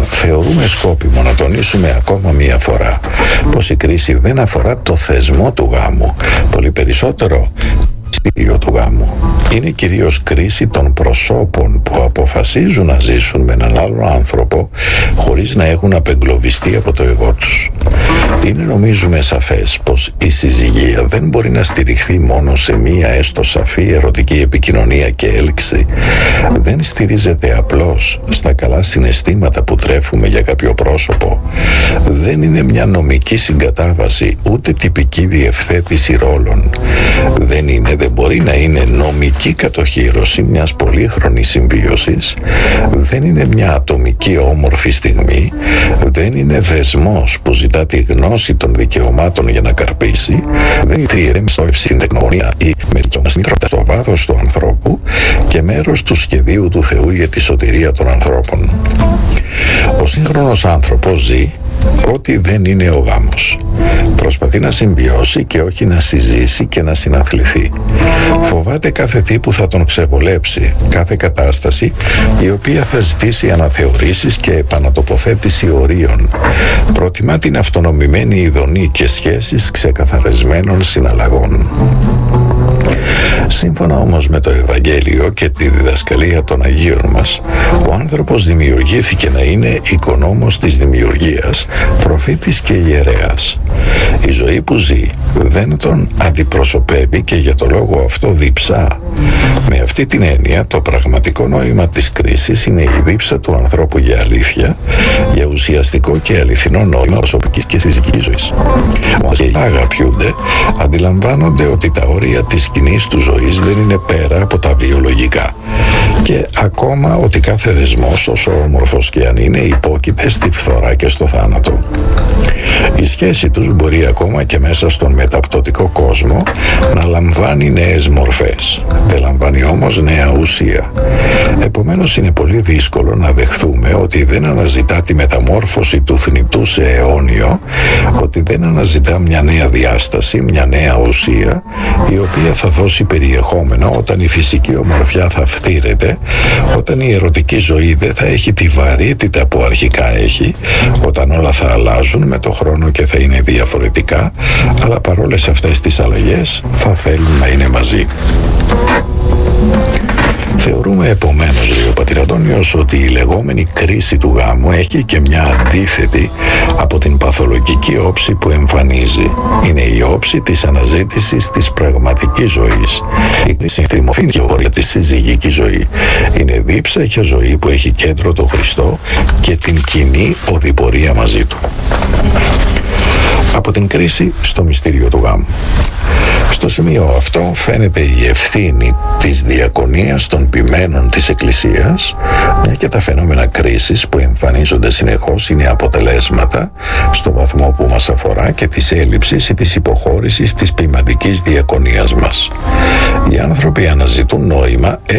θεωρούμε σκόπιμο να τονίσουμε ακόμα μία φορά πως η κρίση δεν αφορά το θεσμό του γάμου, πολύ περισσότερο μυστήριο του γάμου. Είναι κυρίως κρίση των προσώπων που αποφασίζουν να ζήσουν με έναν άλλον άνθρωπο χωρίς να έχουν απεγκλωβιστεί από το εγώ τους. Είναι, νομίζουμε, σαφές πως η συζυγία δεν μπορεί να στηριχθεί μόνο σε μία έστω σαφή ερωτική επικοινωνία και έλξη. Δεν στηρίζεται απλώς στα καλά συναισθήματα που τρέφουμε για κάποιο πρόσωπο. Δεν είναι μια νομική συγκατάβαση, ούτε τυπική διευθέτηση ρόλων. Δεν μπορεί να είναι νομική κατοχύρωση μιας πολύχρονης συμβίωσης. Δεν είναι μια ατομική όμορφη στιγμή. Δεν είναι δεσμός που ζητά τη γνώση των δικαιωμάτων για να καρπίσει. Δεν είναι τριερέμιστοευση στην τεχνογνία ή μερικομαστήτροπτα στο βάθος του ανθρώπου και μέρος του σχεδίου του Θεού για τη σωτηρία των ανθρώπων. Ο σύγχρονος άνθρωπος ζει ό,τι δεν είναι ο γάμος. Προσπαθεί να συμβιώσει και όχι να συζήσει και να συναθληθεί. Φοβάται κάθε τι που θα τον ξεβολέψει, κάθε κατάσταση η οποία θα ζητήσει αναθεωρήσεις και επανατοποθέτηση ορίων. Προτιμά την αυτονομημένη ειδονή και σχέσεις ξεκαθαρισμένων συναλλαγών. Σύμφωνα όμως με το Ευαγγέλιο και τη διδασκαλία των Αγίων μας, ο άνθρωπος δημιουργήθηκε να είναι οικονόμος της δημιουργίας, προφήτης και ιερέας. Η ζωή που ζει δεν τον αντιπροσωπεύει και για το λόγο αυτό διψά. Με αυτή την έννοια, το πραγματικό νόημα της κρίσης είναι η δίψα του ανθρώπου για αλήθεια, για ουσιαστικό και αληθινό νόημα προσωπικής και συζυγικής ζωής. Όσοι αγαπιούνται, αντιλαμβάνονται ότι τα όρια της κοινής του ζωής δεν είναι πέρα από τα βιολογικά και ακόμα ότι κάθε δεσμός, όσο όμορφος και αν είναι, υπόκειται στη φθορά και στο θάνατο. Η σχέση τους μπορεί ακόμα και μέσα στον μεταπτωτικό κόσμο να λαμβάνει νέες μορφές. Δεν λαμβάνει όμως νέα ουσία. Επομένως είναι πολύ δύσκολο να δεχθούμε ότι δεν αναζητά τη μεταμόρφωση του θνητού σε αιώνιο, ότι δεν αναζητά μια νέα διάσταση, μια νέα ουσία, η οποία θα δώσει περιεχόμενο όταν η φυσική ομορφιά θα φτύρεται, όταν η ερωτική ζωή δεν θα έχει τη βαρύτητα που αρχικά έχει, όταν όλα θα αλλάζουν με το χρόνο και θα είναι διαφορετικά, αλλά παρόλες αυτές τις αλλαγές θα θέλουν να είναι μαζί. Θεωρούμε επομένως, λέει ο πατήρ Αντώνιος, ότι η λεγόμενη κρίση του γάμου έχει και μια αντίθετη από την παθολογική όψη που εμφανίζει. Είναι η όψη της αναζήτησης της πραγματικής ζωής. Η κρίση τριμωφύνει και όρια της συζυγικής ζωή. Είναι δίψα για ζωή που έχει κέντρο το Χριστό και την κοινή οδηπορία μαζί του. Από την κρίση στο μυστήριο του γάμου. Στο σημείο αυτό φαίνεται η ευθύνη της διακονίας των ποιμένων της Εκκλησίας, μια και τα φαινόμενα κρίσης που εμφανίζονται συνεχώς είναι αποτελέσματα στο βαθμό που μας αφορά και της έλλειψης ή της υποχώρησης της ποιηματικής διακονίας μας. Οι άνθρωποι αναζητούν νόημα